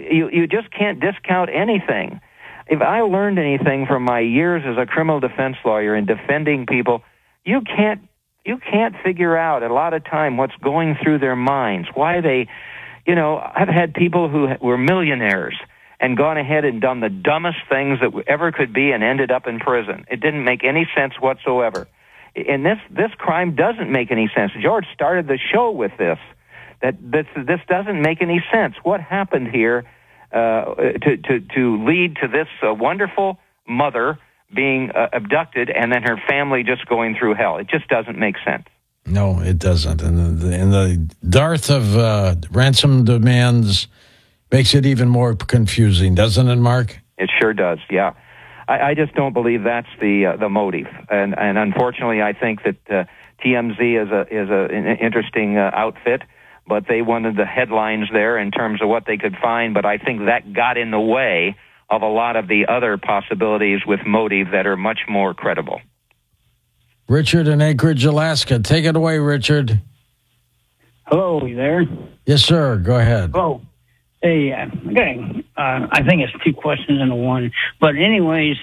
you just can't discount anything. If I learned anything from my years as a criminal defense lawyer in defending people, you can't figure out a lot of time what's going through their minds, why they, I've had people who were millionaires and gone ahead and done the dumbest things that ever could be and ended up in prison. It didn't make any sense whatsoever. And this crime doesn't make any sense. George started the show with this, that this doesn't make any sense. What happened here to lead to this wonderful mother being abducted and then her family just going through hell? It just doesn't make sense. No, it doesn't. And the dearth of ransom demands makes it even more confusing, doesn't it, Mark? It sure does, yeah. I just don't believe that's the motive. And unfortunately, I think that TMZ is an interesting outfit, but they wanted the headlines there in terms of what they could find, but I think that got in the way of a lot of the other possibilities with motive that are much more credible. Richard in Anchorage, Alaska. Take it away, Richard. Hello, you there? Yes, sir. Go ahead. Hello. Hey, okay. I think it's two questions into one. But anyways,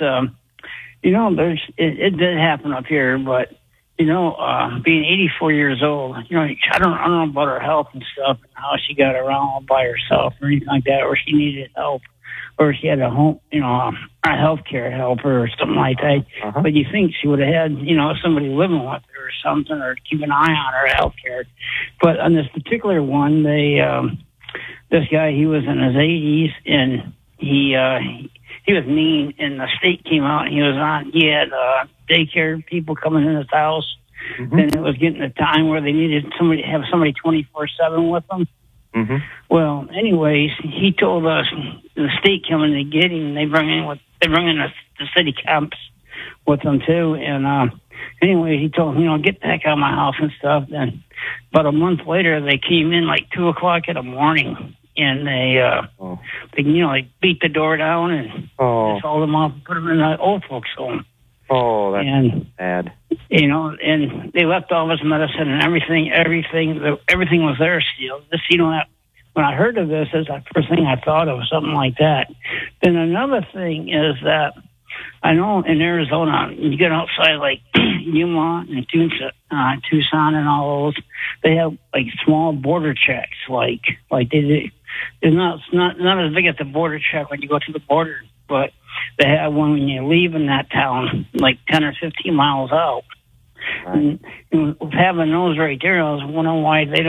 it did happen up here, but being 84 years old, I don't know about her health and stuff, and how she got around all by herself or anything like that, or she needed help, or she had a home, a healthcare helper or something like that. Uh-huh. But you think she would have had, somebody living with her or something, or keep an eye on her healthcare. But on this particular one, this guy, he was in his 80s, and he was mean, and the state came out, and he had daycare people coming in his house, mm-hmm. and it was getting a time where they needed somebody to have somebody 24/7 with them. Mm-hmm. Well, anyways, he told us the state coming to get him, they bring in the city cops with them too, and anyway, he told him, get the heck out of my house and stuff. Then about a month later, they came in like 2:00 in the morning, and they beat the door down and hauled them off and put them in the old folks' home. Oh, that's bad. And they left all his medicine and everything was there still. When I heard of this, that's the first thing I thought of, something like that. Then another thing is that I know in Arizona, you get outside like Yuma and Tucson and all those, they have like small border checks, like they did. It's not as big as the border check when you go to the border, but they have one when you leave in that town, like 10 or 15 miles out. Right. And having those right there, I was wondering why they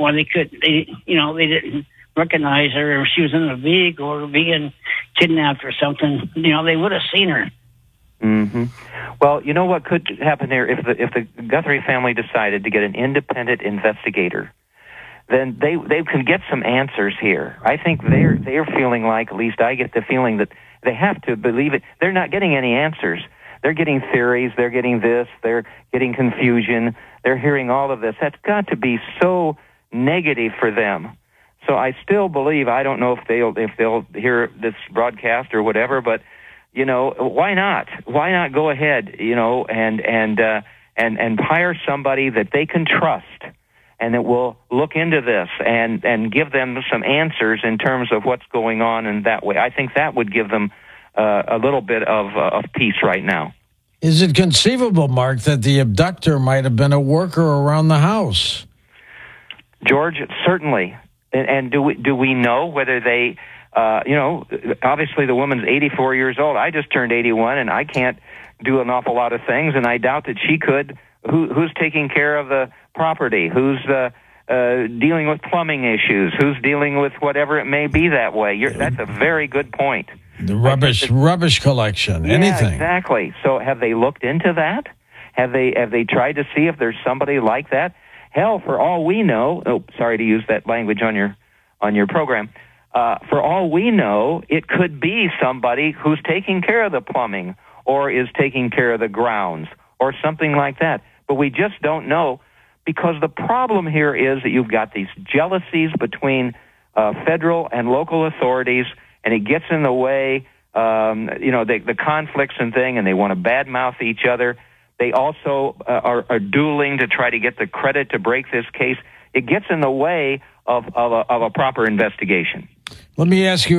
didn't recognize her if she was in a vehicle or being kidnapped or something. They would have seen her. Mm-hmm. Well, you know what could happen there if the Guthrie family decided to get an independent investigator, then they can get some answers here. I think they're feeling like, at least I get the feeling that they have to believe it. They're not getting any answers. They're getting theories. They're getting this. They're getting confusion. They're hearing all of this. That's got to be so negative for them. So I still believe, I don't know if they'll hear this broadcast or whatever, but why not? Why not go ahead, and hire somebody that they can trust and that will look into this and give them some answers in terms of what's going on in that way. I think that would give them a little bit of peace right now. Is it conceivable, Mark, that the abductor might have been a worker around the house? George, certainly. And do we know whether they, obviously the woman's 84 years old. I just turned 81, and I can't do an awful lot of things, and I doubt that she could. Who's taking care of the property? Who's dealing with plumbing issues? Who's dealing with whatever it may be that way? That's a very good point. The rubbish collection, anything. Exactly. So have they looked into that? Have they tried to see if there's somebody like that? Hell, for all we know, sorry to use that language on your program. For all we know, it could be somebody who's taking care of the plumbing or is taking care of the grounds or something like that. But we just don't know, because the problem here is that you've got these jealousies between federal and local authorities, and it gets in the way, the conflicts and thing, and they want to badmouth each other. They also are dueling to try to get the credit to break this case. It gets in the way of a proper investigation. Let me ask you